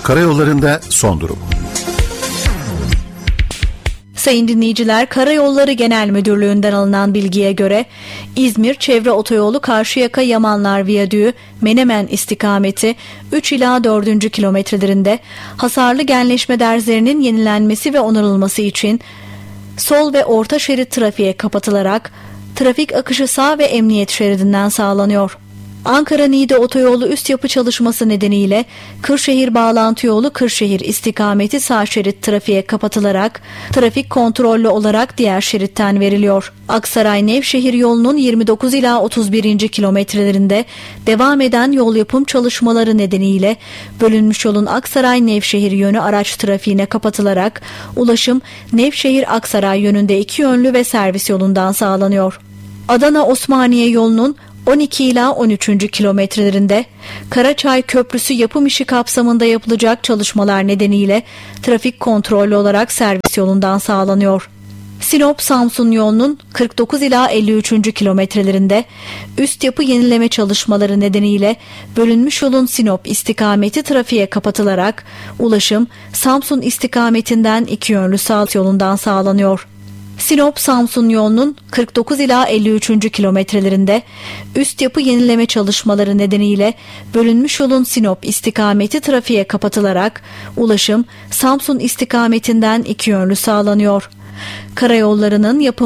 Karayollarında son durum. Sayın dinleyiciler, Karayolları Genel Müdürlüğü'nden alınan bilgiye göre İzmir Çevre Otoyolu Karşıyaka Yamanlar Viyadüğü Menemen istikameti 3 ila 4. kilometrelerinde hasarlı genleşme derzlerinin yenilenmesi ve onarılması için sol ve orta şerit trafiğe kapatılarak trafik akışı sağ ve emniyet şeridinden sağlanıyor. Ankara-Niğde Otoyolu üst yapı çalışması nedeniyle Kırşehir Bağlantı Yolu Kırşehir istikameti sağ şerit trafiğe kapatılarak trafik kontrollü olarak diğer şeritten veriliyor. Aksaray-Nevşehir yolunun 29 ila 31. kilometrelerinde devam eden yol yapım çalışmaları nedeniyle bölünmüş yolun Aksaray-Nevşehir yönü araç trafiğine kapatılarak ulaşım Nevşehir-Aksaray yönünde iki yönlü ve servis yolundan sağlanıyor. Adana-Osmaniye yolunun 12 ila 13. kilometrelerinde Karaçay Köprüsü yapım işi kapsamında yapılacak çalışmalar nedeniyle trafik kontrollü olarak servis yolundan sağlanıyor. Sinop-Samsun yolunun 49 ila 53. kilometrelerinde üst yapı yenileme çalışmaları nedeniyle bölünmüş yolun Sinop istikameti trafiğe kapatılarak ulaşım Samsun istikametinden iki yönlü sağ yolundan sağlanıyor. Sinop-Samsun yolunun 49 ila 53. kilometrelerinde üst yapı yenileme çalışmaları nedeniyle bölünmüş yolun Sinop istikameti trafiğe kapatılarak ulaşım Samsun istikametinden iki yönlü sağlanıyor. Karayollarının yapım